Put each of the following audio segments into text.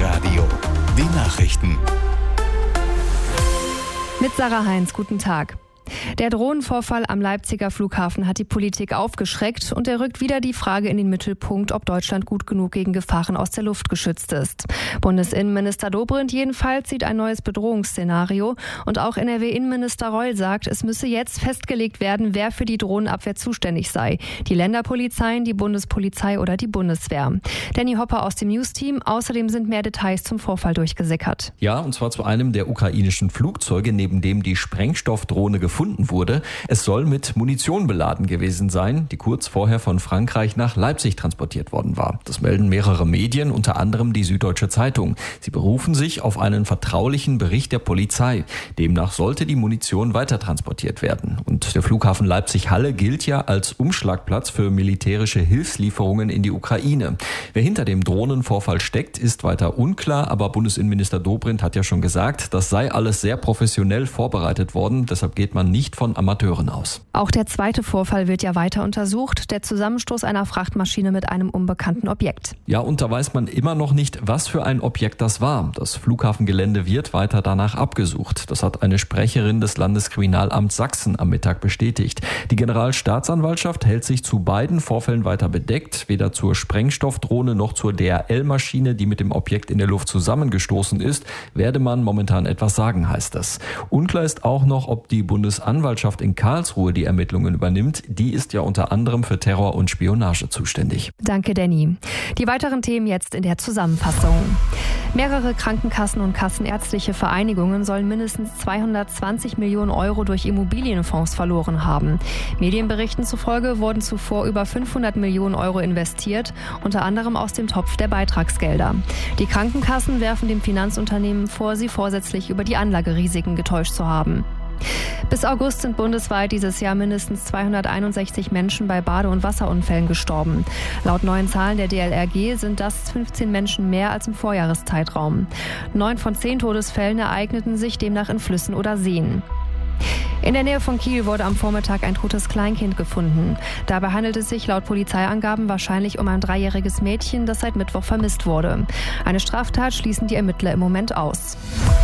Radio, die Nachrichten. Mit Sarah Heinz, guten Tag. Der Drohnenvorfall am Leipziger Flughafen hat die Politik aufgeschreckt und er rückt wieder die Frage in den Mittelpunkt, ob Deutschland gut genug gegen Gefahren aus der Luft geschützt ist. Bundesinnenminister Dobrindt jedenfalls sieht ein neues Bedrohungsszenario und auch NRW-Innenminister Reul sagt, es müsse jetzt festgelegt werden, wer für die Drohnenabwehr zuständig sei. Die Länderpolizeien, die Bundespolizei oder die Bundeswehr. Danny Hopper aus dem News-Team. Außerdem sind mehr Details zum Vorfall durchgesickert. Ja, und zwar zu einem der ukrainischen Flugzeuge, neben dem die Sprengstoffdrohne gefunden wurde. Es soll mit Munition beladen gewesen sein, die kurz vorher von Frankreich nach Leipzig transportiert worden war. Das melden mehrere Medien, unter anderem die Süddeutsche Zeitung. Sie berufen sich auf einen vertraulichen Bericht der Polizei. Demnach sollte die Munition weiter transportiert werden. Und der Flughafen Leipzig-Halle gilt ja als Umschlagplatz für militärische Hilfslieferungen in die Ukraine. Wer hinter dem Drohnenvorfall steckt, ist weiter unklar, aber Bundesinnenminister Dobrindt hat ja schon gesagt, das sei alles sehr professionell vorbereitet worden. Deshalb geht man nicht von Amateuren aus. Auch der zweite Vorfall wird ja weiter untersucht, der Zusammenstoß einer Frachtmaschine mit einem unbekannten Objekt. Ja, und da weiß man immer noch nicht, was für ein Objekt das war. Das Flughafengelände wird weiter danach abgesucht. Das hat eine Sprecherin des Landeskriminalamts Sachsen am Mittag bestätigt. Die Generalstaatsanwaltschaft hält sich zu beiden Vorfällen weiter bedeckt, weder zur Sprengstoffdrohne noch zur DRL-Maschine, die mit dem Objekt in der Luft zusammengestoßen ist, werde man momentan etwas sagen, heißt es. Unklar ist auch noch, ob die Bundesanwaltschaft in Karlsruhe die Ermittlungen übernimmt. Die ist ja unter anderem für Terror und Spionage zuständig. Danke, Danny. Die weiteren Themen jetzt in der Zusammenfassung. Mehrere Krankenkassen und kassenärztliche Vereinigungen sollen mindestens 220 Millionen Euro durch Immobilienfonds verloren haben. Medienberichten zufolge wurden zuvor über 500 Millionen Euro investiert, unter anderem aus dem Topf der Beitragsgelder. Die Krankenkassen werfen dem Finanzunternehmen vor, sie vorsätzlich über die Anlagerisiken getäuscht zu haben. Bis August sind bundesweit dieses Jahr mindestens 261 Menschen bei Bade- und Wasserunfällen gestorben. Laut neuen Zahlen der DLRG sind das 15 Menschen mehr als im Vorjahreszeitraum. 9 von 10 Todesfällen ereigneten sich demnach in Flüssen oder Seen. In der Nähe von Kiel wurde am Vormittag ein totes Kleinkind gefunden. Dabei handelt es sich laut Polizeiangaben wahrscheinlich um ein 3-jähriges Mädchen, das seit Mittwoch vermisst wurde. Eine Straftat schließen die Ermittler im Moment aus.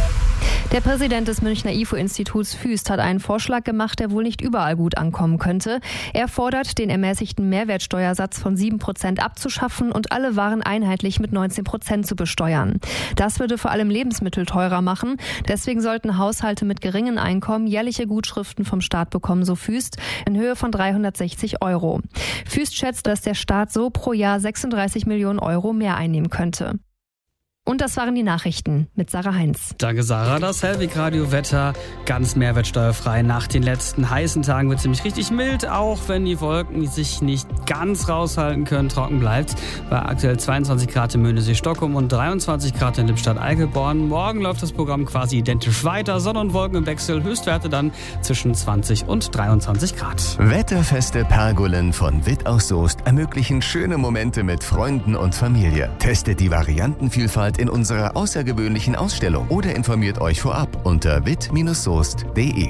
Der Präsident des Münchner IFO-Instituts Füst hat einen Vorschlag gemacht, der wohl nicht überall gut ankommen könnte. Er fordert, den ermäßigten Mehrwertsteuersatz von 7% abzuschaffen und alle Waren einheitlich mit 19% zu besteuern. Das würde vor allem Lebensmittel teurer machen. Deswegen sollten Haushalte mit geringen Einkommen jährliche Gutschriften vom Staat bekommen, so Füst, in Höhe von 360 Euro. Füst schätzt, dass der Staat so pro Jahr 36 Millionen Euro mehr einnehmen könnte. Und das waren die Nachrichten mit Sarah Heinz. Danke, Sarah. Das Hellweg-Radio-Wetter ganz mehrwertsteuerfrei. Nach den letzten heißen Tagen wird es ziemlich richtig mild, auch wenn die Wolken sich nicht ganz raushalten können. Trocken bleibt bei aktuell 22 Grad in Möhnesee-Stockholm und 23 Grad in Lippstadt-Alkeborn. Morgen läuft das Programm quasi identisch weiter. Sonne und Wolken im Wechsel. Höchstwerte dann zwischen 20 und 23 Grad. Wetterfeste Pergolen von Witt aus Soest ermöglichen schöne Momente mit Freunden und Familie. Testet die Variantenvielfalt in unserer außergewöhnlichen Ausstellung oder informiert euch vorab unter witt-soest.de.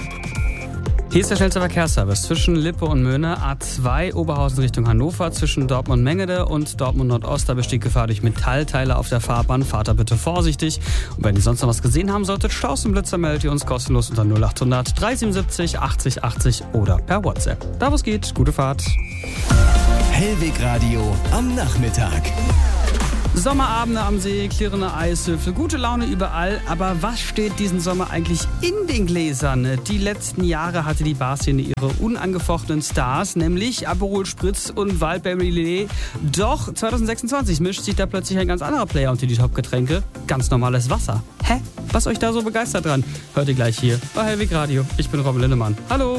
Hier ist der schnellste Verkehrsservice zwischen Lippe und Möhne, A2 Oberhausen Richtung Hannover, zwischen Dortmund-Mengede und Dortmund-Nordost. Da besteht Gefahr durch Metallteile auf der Fahrbahn. Fahrt da bitte vorsichtig. Und wenn ihr sonst noch was gesehen haben solltet, Staus und Blitzer, meldet ihr uns kostenlos unter 0800 377 80 80 oder per WhatsApp. Da wo es geht, gute Fahrt. Hellweg Radio am Nachmittag. Sommerabende am See, klirrende Eishöfe, gute Laune überall. Aber was steht diesen Sommer eigentlich in den Gläsern? Die letzten Jahre hatte die Barszene ihre unangefochtenen Stars, nämlich Aperol Spritz und Wildberry Lillet. Doch 2026 mischt sich da plötzlich ein ganz anderer Player unter die Top-Getränke. Ganz normales Wasser. Hä? Was euch da so begeistert dran? Hört ihr gleich hier bei Hellweg Radio. Ich bin Robin Linnemann. Hallo!